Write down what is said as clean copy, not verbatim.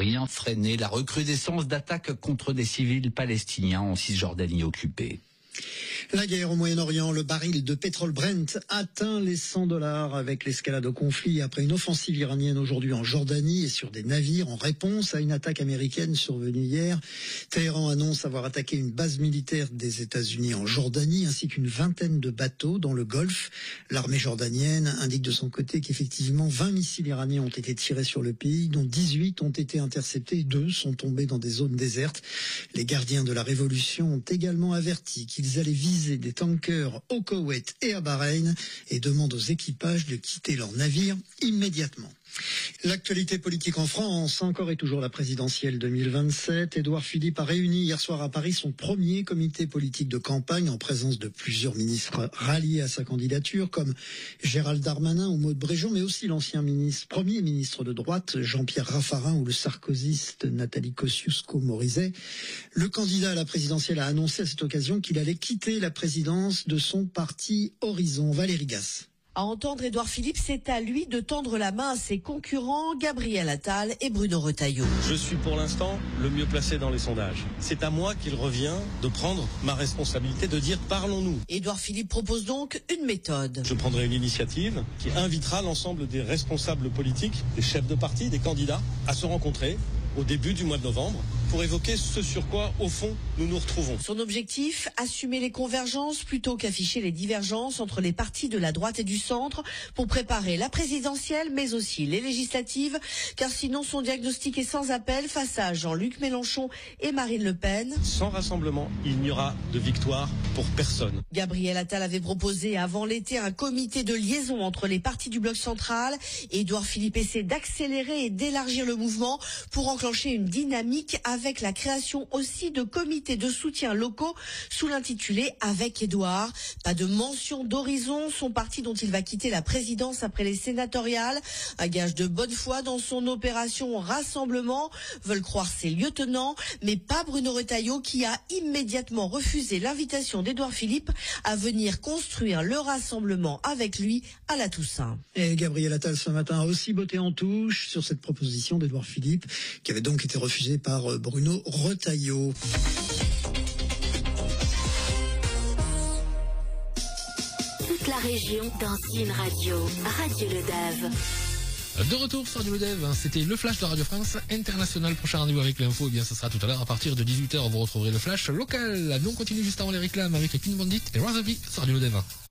rien freiner la recrudescence d'attaques contre des civils palestiniens en Cisjordanie occupée. La guerre au Moyen-Orient, le baril de pétrole Brent atteint les $100 avec l'escalade au conflit après une offensive iranienne aujourd'hui en Jordanie et sur des navires en réponse à une attaque américaine survenue hier. Téhéran annonce avoir attaqué une base militaire des États-Unis en Jordanie ainsi qu'une vingtaine de bateaux dans le Golfe. L'armée jordanienne indique de son côté qu'effectivement 20 missiles iraniens ont été tirés sur le pays, dont 18 ont été interceptés, 2 sont tombés dans des zones désertes. Les gardiens de la révolution ont également averti qu'ils allaient viser des tankers au Koweït et à Bahreïn et demandent aux équipages de quitter leurs navires immédiatement. L'actualité politique en France, encore et toujours la présidentielle 2027. Édouard Philippe a réuni hier soir à Paris son premier comité politique de campagne en présence de plusieurs ministres ralliés à sa candidature comme Gérald Darmanin ou Maud Bréjon, mais aussi l'ancien premier ministre de droite Jean-Pierre Raffarin ou le sarkozyste Nathalie Kosciusko-Morizet. Le candidat à la présidentielle a annoncé à cette occasion qu'il allait quitter la présidence de son parti Horizon. Valérie Gasse. À entendre Édouard Philippe, c'est à lui de tendre la main à ses concurrents Gabriel Attal et Bruno Retailleau. Je suis pour l'instant le mieux placé dans les sondages. C'est à moi qu'il revient de prendre ma responsabilité, de dire parlons-nous. Édouard Philippe propose donc une méthode. Je prendrai une initiative qui invitera l'ensemble des responsables politiques, des chefs de parti, des candidats à se rencontrer au début du mois de novembre pour évoquer ce sur quoi, au fond, nous nous retrouvons. Son objectif, assumer les convergences plutôt qu'afficher les divergences entre les partis de la droite et du centre pour préparer la présidentielle, mais aussi les législatives, car sinon son diagnostic est sans appel face à Jean-Luc Mélenchon et Marine Le Pen. Sans rassemblement, il n'y aura de victoire pour personne. Gabriel Attal avait proposé avant l'été un comité de liaison entre les partis du bloc central. Édouard Philippe essaie d'accélérer et d'élargir le mouvement pour enclencher une dynamique avec la création aussi de comités de soutien locaux sous l'intitulé Avec Édouard. Pas de mention d'Horizon, son parti dont il va quitter la présidence après les sénatoriales. Un gage de bonne foi dans son opération rassemblement, veulent croire ses lieutenants, mais pas Bruno Retailleau qui a immédiatement refusé l'invitation d'Édouard Philippe à venir construire le rassemblement avec lui à la Toussaint. Et Gabriel Attal ce matin a aussi botté en touche sur cette proposition d'Édouard Philippe qui avait donc été refusée par Bruno Retailleau. Toute la région dans une radio, Radio Le Dave. De retour sur Radio Le Dave, c'était le flash de Radio France International. Prochain rendez-vous avec l'info, eh bien ce sera tout à l'heure à partir de 18h. Vous retrouverez le flash local. Nous on continue juste avant les réclames avec les Clean Bandits et Razorby sur Radio Le Dave.